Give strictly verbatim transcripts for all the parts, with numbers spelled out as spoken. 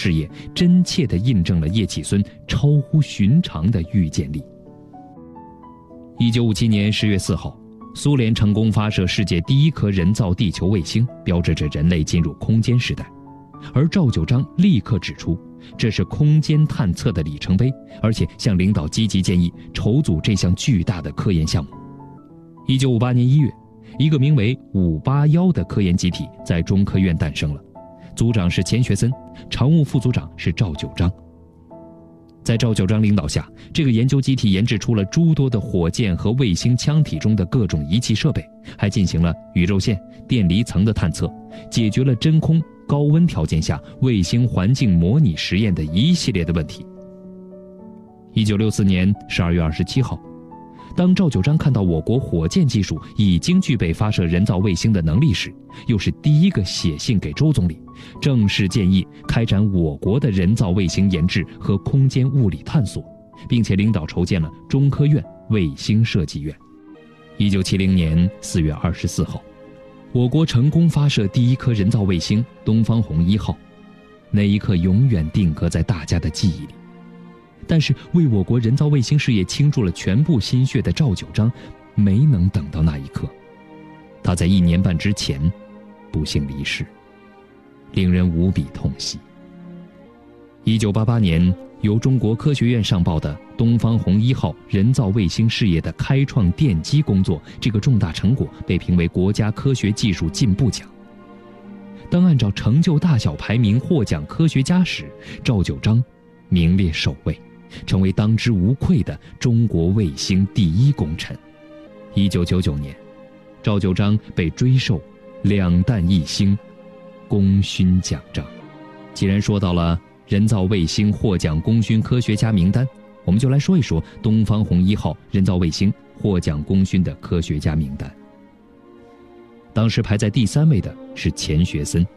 事业真切地印证了叶企孙超乎寻常的预见力。一九五七年十月四号，苏联成功发射世界第一颗人造地球卫星，标志着人类进入空间时代。而赵九章立刻指出，这是空间探测的里程碑，而且向领导积极建议筹组这项巨大的科研项目。一九五八年一月，一个名为五八一的科研集体在中科院诞生了，组长是钱学森，常务副组长是赵九章。在赵九章领导下，这个研究集体研制出了诸多的火箭和卫星腔体中的各种仪器设备，还进行了宇宙线、电离层的探测，解决了真空、高温条件下卫星环境模拟实验的一系列的问题。一九六四年十二月二十七号，当赵九章看到我国火箭技术已经具备发射人造卫星的能力时，又是第一个写信给周总理，正式建议开展我国的人造卫星研制和空间物理探索，并且领导筹建了中科院卫星设计院。一九七零年四月二十四号，我国成功发射第一颗人造卫星东方红一号，那一刻永远定格在大家的记忆里。但是为我国人造卫星事业倾注了全部心血的赵九章没能等到那一刻，他在一年半之前不幸离世，令人无比痛惜。一九八八年，由中国科学院上报的东方红一号人造卫星事业的开创奠基工作这个重大成果被评为国家科学技术进步奖。当按照成就大小排名获奖科学家时，赵九章名列首位，成为当之无愧的中国卫星第一功臣。一九九九年，赵九章被追授两弹一星功勋奖章。既然说到了人造卫星获奖功勋科学家名单，我们就来说一说东方红一号人造卫星获奖功勋的科学家名单。当时排在第三位的是钱学森。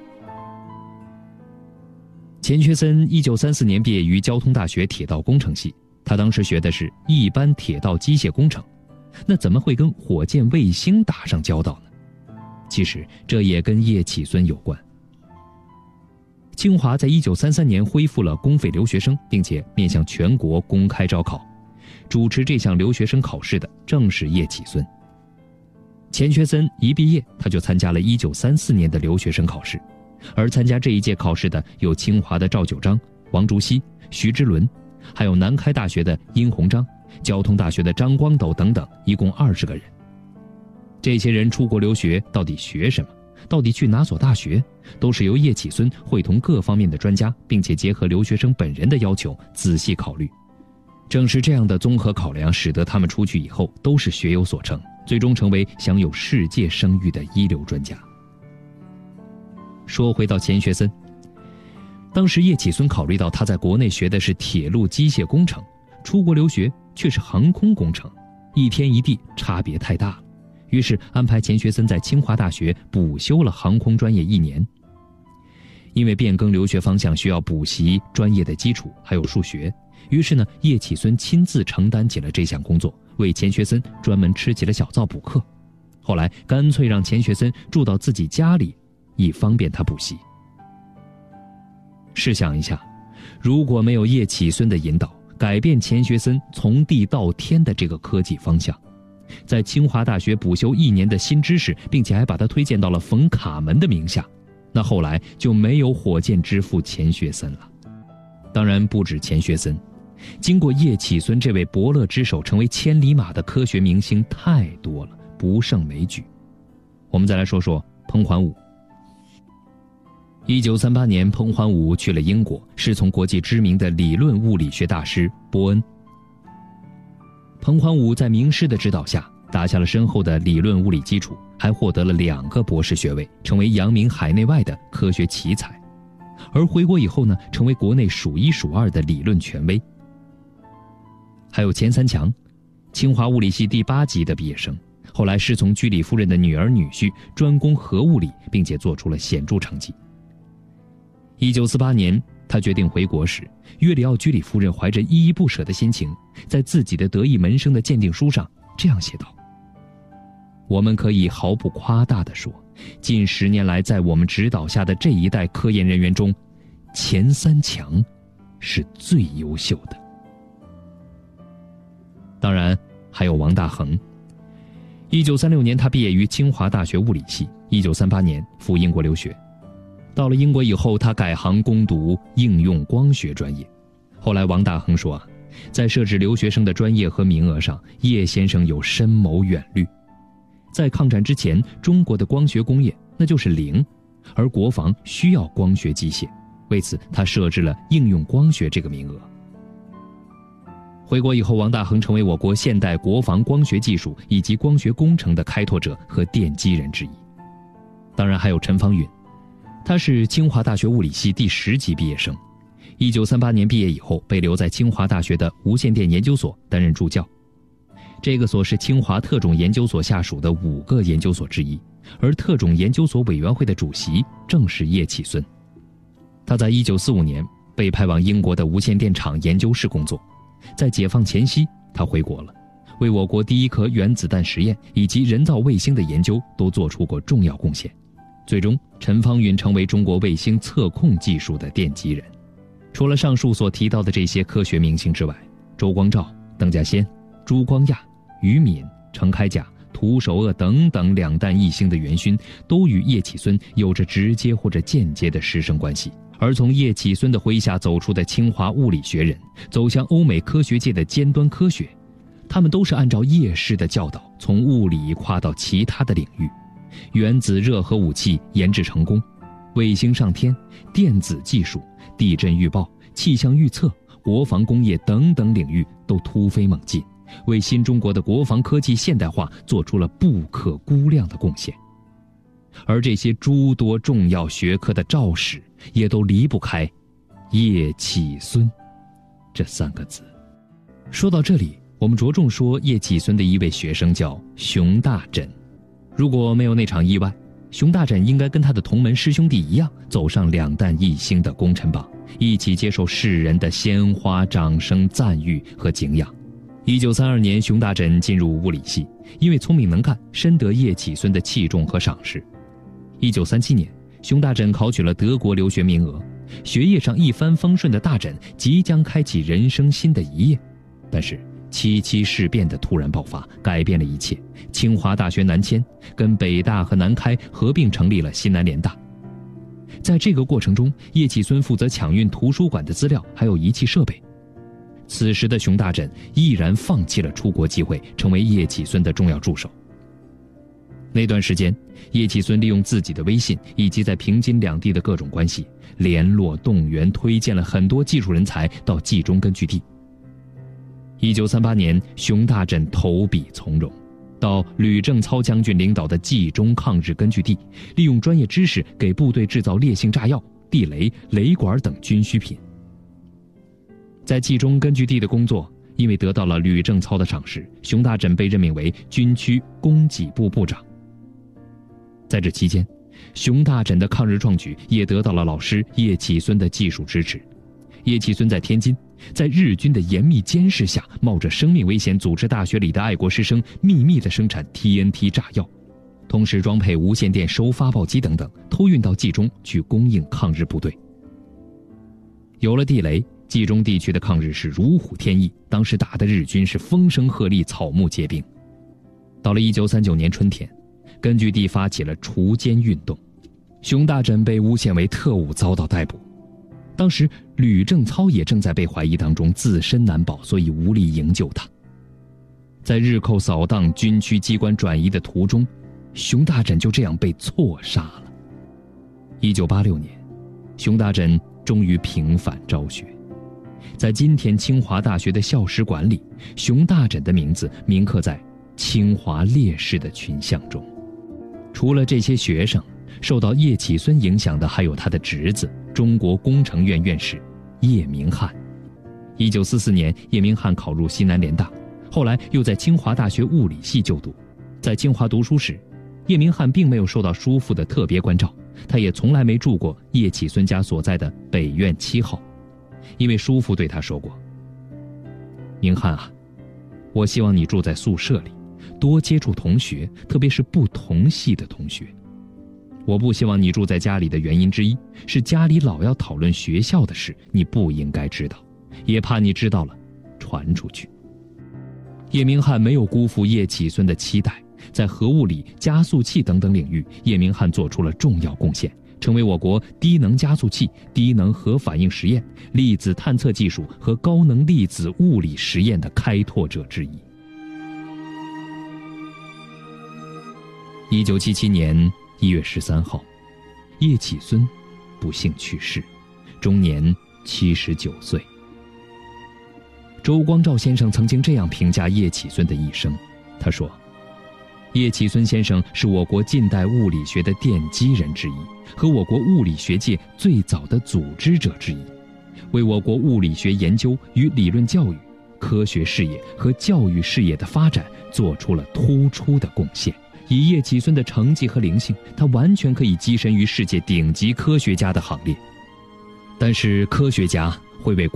钱学森一九三四年毕业于交通大学铁道工程系，他当时学的是一般铁道机械工程，那怎么会跟火箭卫星打上交道呢？其实这也跟叶企孙有关。清华在一九三三年恢复了公费留学生，并且面向全国公开招考，主持这项留学生考试的正是叶企孙。钱学森一毕业，他就参加了一九三四年的留学生考试，而参加这一届考试的有清华的赵九章、王竹溪、徐之伦，还有南开大学的殷鸿章、交通大学的张光斗等等，一共二十个人。这些人出国留学到底学什么？到底去哪所大学？都是由叶企孙会同各方面的专家，并且结合留学生本人的要求仔细考虑。正是这样的综合考量，使得他们出去以后都是学有所成，最终成为享有世界声誉的一流专家。说回到钱学森，当时叶企孙考虑到他在国内学的是铁路机械工程，出国留学却是航空工程，一天一地差别太大了，于是安排钱学森在清华大学补修了航空专业一年。因为变更留学方向需要补习专业的基础还有数学，于是呢，叶企孙亲自承担起了这项工作，为钱学森专门吃起了小灶补课。后来干脆让钱学森住到自己家里，以方便他补习。试想一下，如果没有叶企孙的引导，改变钱学森从地到天的这个科技方向，在清华大学补修一年的新知识，并且还把他推荐到了冯卡门的名下，那后来就没有火箭之父钱学森了。当然不止钱学森，经过叶企孙这位伯乐之手成为千里马的科学明星太多了，不胜枚举。我们再来说说彭桓武。一九三八年，彭桓武去了英国，师从国际知名的理论物理学大师波恩。彭桓武在名师的指导下，打下了深厚的理论物理基础，还获得了两个博士学位，成为扬名海内外的科学奇才。而回国以后呢，成为国内数一数二的理论权威。还有钱三强，清华物理系第八级的毕业生，后来师从居里夫人的女儿女婿，专攻核物理，并且做出了显著成绩。一九四八年，他决定回国时，约里奥·居里夫人怀着依依不舍的心情，在自己的得意门生的鉴定书上这样写道：我们可以毫不夸大地说，近十年来在我们指导下的这一代科研人员中， 前三强是最优秀的。当然还有王大珩。一九三六年他毕业于清华大学物理系，一九三八年赴英国留学。到了英国以后，他改行攻读应用光学专业。后来王大珩说啊，在设置留学生的专业和名额上，叶先生有深谋远虑。在抗战之前，中国的光学工业那就是零，而国防需要光学机械，为此他设置了应用光学这个名额。回国以后，王大珩成为我国现代国防光学技术以及光学工程的开拓者和奠基人之一。当然还有陈方允，他是清华大学物理系第十级毕业生，一九三八年毕业以后被留在清华大学的无线电研究所担任助教。这个所是清华特种研究所下属的五个研究所之一，而特种研究所委员会的主席正是叶企孙。他在一九四五年被派往英国的无线电厂研究室工作，在解放前夕他回国了，为我国第一颗原子弹实验以及人造卫星的研究都做出过重要贡献。最终陈方允成为中国卫星测控技术的奠基人。除了上述所提到的这些科学明星之外，周光召、邓稼先、朱光亚、于敏、程开甲、涂守鄂等等两弹一星的元勋都与叶企孙有着直接或者间接的师生关系。而从叶企孙的麾下走出的清华物理学人，走向欧美科学界的尖端科学，他们都是按照叶氏的教导，从物理跨到其他的领域。原子热核武器研制成功，卫星上天、电子技术、地震预报、气象预测、国防工业等等领域都突飞猛进，为新中国的国防科技现代化做出了不可估量的贡献。而这些诸多重要学科的肇始，也都离不开叶企孙这三个字。说到这里，我们着重说叶企孙的一位学生叫熊大缜。如果没有那场意外，熊大缜应该跟他的同门师兄弟一样，走上两弹一星的功臣榜，一起接受世人的鲜花掌声赞誉和敬仰。一九三二年，熊大缜进入物理系，因为聪明能干，深得叶企孙的器重和赏识。一九三七年，熊大缜考取了德国留学名额，学业上一帆风顺的大缜即将开启人生新的一页。但是七七事变的突然爆发改变了一切，清华大学南迁，跟北大和南开合并成立了西南联大。在这个过程中，叶企孙负责抢运图书馆的资料还有仪器设备。此时的熊大缜毅然放弃了出国机会，成为叶企孙的重要助手。那段时间，叶企孙利用自己的威信以及在平津两地的各种关系，联络动员推荐了很多技术人才到冀中根据地。一九三八年，熊大缜投笔从戎，到吕正操将军领导的冀中抗日根据地，利用专业知识给部队制造烈性炸药、地雷、雷管等军需品。在冀中根据地的工作，因为得到了吕正操的赏识，熊大缜被任命为军区供给部部长。在这期间，熊大缜的抗日创举也得到了老师叶企孙的技术支持。叶企孙在天津，在日军的严密监视下，冒着生命危险组织大学里的爱国师生秘密地生产 T N T 炸药，同时装配无线电收发报机等等，偷运到冀中去供应抗日部队。有了地雷，冀中地区的抗日是如虎添翼，当时打的日军是风声鹤唳，草木皆兵。到了一九三九年春天，根据地发起了除奸运动，熊大缜被诬陷为特务遭到逮捕。当时吕正操也正在被怀疑当中，自身难保，所以无力营救他。在日寇扫荡、军区机关转移的途中，熊大缜就这样被错杀了。一九八六年，熊大缜终于平反昭雪。在今天清华大学的校史馆里，熊大缜的名字铭刻在清华烈士的群像中。除了这些学生，受到叶企孙影响的还有他的侄子，中国工程院院士叶明翰。一九四四年，叶明翰考入西南联大，后来又在清华大学物理系就读。在清华读书时，叶明翰并没有受到叔父的特别关照，他也从来没住过叶企孙家所在的北院七号，因为叔父对他说过：“明翰啊，我希望你住在宿舍里，多接触同学，特别是不同系的同学。 我不希望你住在家里的原因之一，是家里老要讨论学校的事，你不应该知道，也怕你知道了传出去。叶明翰没有辜负叶企孙的期待，在核物理、加速器等等领域，叶明翰做出了重要贡献，成为我国低能加速器、低能核反应实验、粒子探测技术和高能粒子物理实验的开拓者之一。一九七七年一月十三号，叶企孙不幸去世，终年七十九岁。周光召先生曾经这样评价叶企孙的一生，他说：叶企孙先生是我国近代物理学的奠基人之一，和我国物理学界最早的组织者之一，为我国物理学研究与理论教育、科学事业和教育事业的发展做出了突出的贡献。以叶企孙的成绩和灵性，他完全可以跻身于世界顶级科学家的行列。但是科学家会为